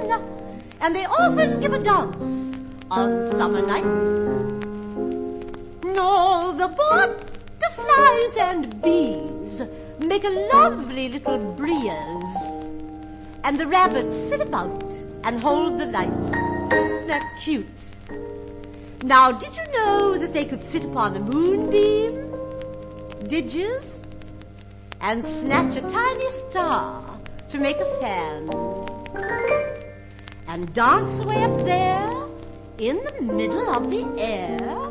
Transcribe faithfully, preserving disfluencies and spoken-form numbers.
and they often give a dance on summer nights. All the butterflies and bees make a lovely little breeze, and the rabbits sit about and hold the lights. Isn't that cute? Now, did you know that they could sit upon a moonbeam? Did yous? And snatch a tiny star to make a fan, and dance away up there in the middle of the air?